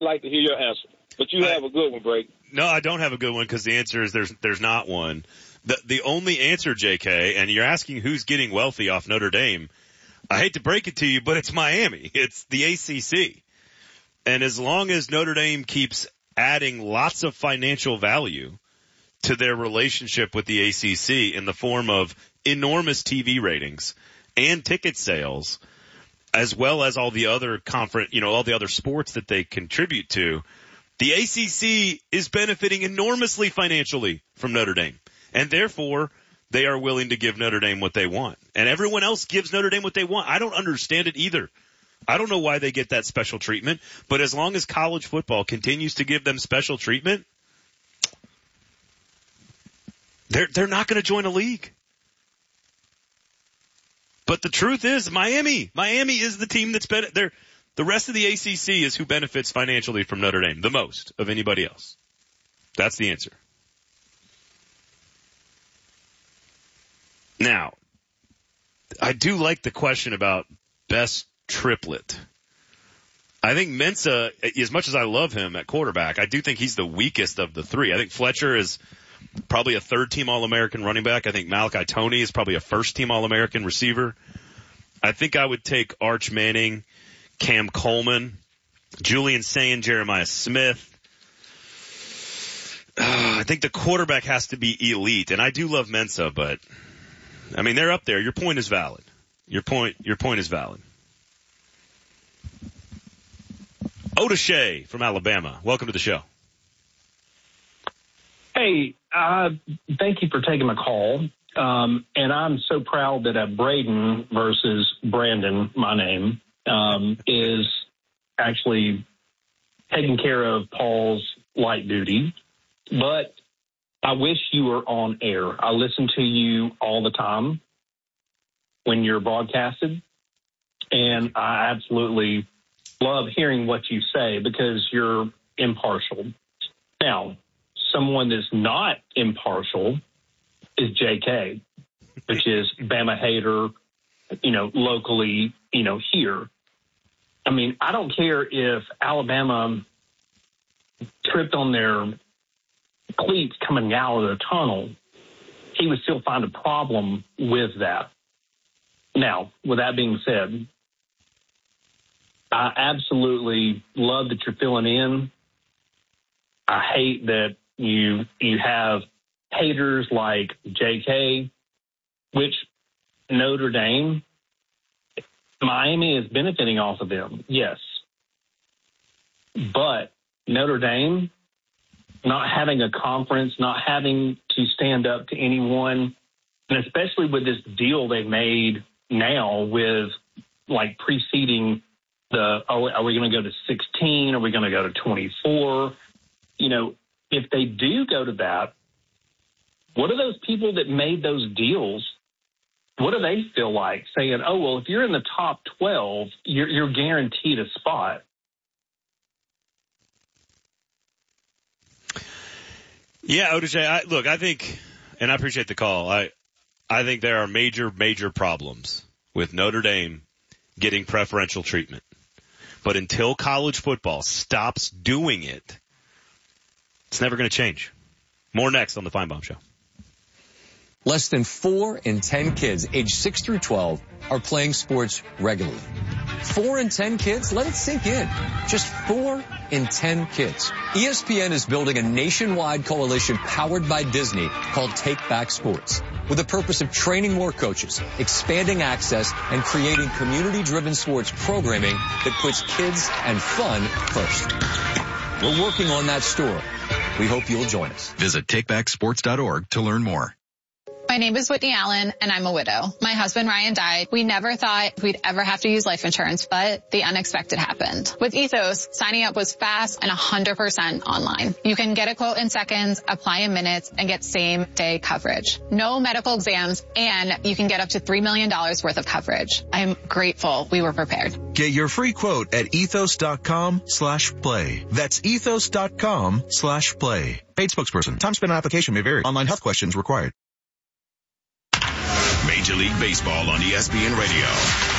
like to hear your answer. But you have a good one, Brady. No, I don't have a good one because the answer is there's not one. The only answer, JK, and you're asking who's getting wealthy off Notre Dame. I hate to break it to you, but it's Miami. It's the ACC. And as long as Notre Dame keeps adding lots of financial value to their relationship with the ACC in the form of enormous TV ratings and ticket sales, as well as all the other all the other sports that they contribute to, the ACC is benefiting enormously financially from Notre Dame. And therefore, they are willing to give Notre Dame what they want. And everyone else gives Notre Dame what they want. I don't understand it either. I don't know why they get that special treatment, but as long as college football continues to give them special treatment, they're not going to join a league. But the truth is, Miami is the team that's better. The rest of the ACC is who benefits financially from Notre Dame the most of anybody else. That's the answer. Now, I do like the question about best triplet. I think Mensah, as much as I love him at quarterback, I do think he's the weakest of the three. I think Fletcher is probably a third-team All-American running back. I think Malachi Toney is probably a first-team All-American receiver. I think I would take Arch Manning, Cam Coleman, Julian Sayin, Jeremiah Smith. I think the quarterback has to be elite, and I do love Mensah, but I mean they're up there. Your point is valid. Your point is valid. Oda Shea from Alabama, welcome to the show. Hey, thank you for taking my call. And I'm so proud that Braden versus Brandon, my name, is actually taking care of Paul's light duty. But I wish you were on air. I listen to you all the time when you're broadcasted, and I absolutely love hearing what you say because you're impartial. Now, someone that's not impartial is JK, which is Bama hater, locally, here. I mean, I don't care if Alabama tripped on their cleats coming out of the tunnel. He would still find a problem with that. Now, with that being said, I absolutely love that you're filling in. I hate that you have haters like JK, which Notre Dame, Miami is benefiting off of them, yes. But Notre Dame, not having a conference, not having to stand up to anyone, and especially with this deal they've made now with, like, preceding are we going to go to 16? Are we going to go to 24? If they do go to that, what do those people that made those deals, what do they feel like saying, oh, well, if you're in the top 12, you're guaranteed a spot? Yeah, Odaje, I think, and I appreciate the call, I think there are major, major problems with Notre Dame getting preferential treatment. But until college football stops doing it, it's never going to change. More next on the Feinbaum Show. Less than 4 in 10 kids aged 6 through 12 are playing sports regularly. 4 in 10 kids? Let it sink in. Just 4 in 10 kids. ESPN is building a nationwide coalition powered by Disney called Take Back Sports, with the purpose of training more coaches, expanding access, and creating community-driven sports programming that puts kids and fun first. We're working on that story. We hope you'll join us. Visit takebacksports.org to learn more. My name is Whitney Allen, and I'm a widow. My husband, Ryan, died. We never thought we'd ever have to use life insurance, but the unexpected happened. With Ethos, signing up was fast and 100% online. You can get a quote in seconds, apply in minutes, and get same-day coverage. No medical exams, and you can get up to $3 million worth of coverage. I'm grateful we were prepared. Get your free quote at ethos.com/play. That's ethos.com/play. Paid spokesperson. Time spent on application may vary. Online health questions required. Major League Baseball on ESPN Radio.